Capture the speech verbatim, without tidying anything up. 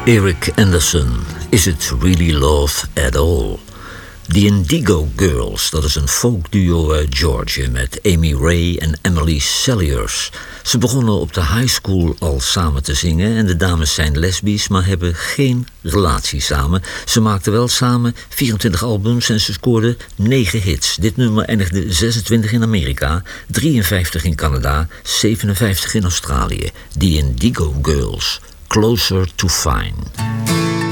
Eric Anderson, Is It Really Love at All? The Indigo Girls, dat is een folkduo uit Georgia met Amy Ray en Emily Saliers. Ze begonnen op de high school al samen te zingen en de dames zijn lesbisch, maar hebben geen relatie samen. Ze maakten wel samen vierentwintig albums en ze scoorden negen hits. Dit nummer eindigde zesentwintig in Amerika, drieënvijftig in Canada, zevenenvijftig in Australië. The Indigo Girls, Closer to Fine.